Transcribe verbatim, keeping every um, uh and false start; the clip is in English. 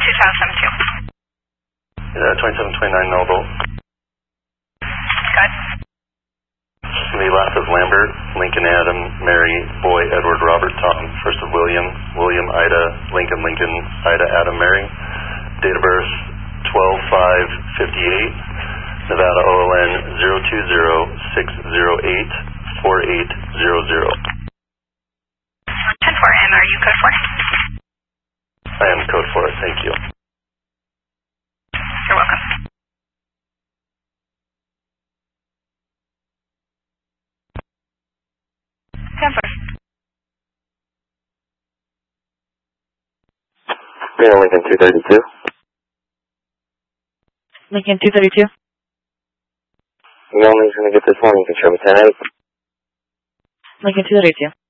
two South seven two. Uh, twenty-seven twenty-nine Noble. Good. The last of Lambert, Lincoln Adam, Mary, Boy, Edward, Robert, Tom. First of William, William, Ida, Lincoln, Lincoln, Ida, Adam, Mary. Date of birth twelve five fifty-eight. Nevada O L N zero two zero six zero eight four eight zero zero. ten four, and are you code four? I am code four, thank you. You're welcome. ten four. Reno Lincoln two thirty-two. Lincoln two thirty-two. You only going to get this one, you can show me ten eight. Lincoln two thirty-two.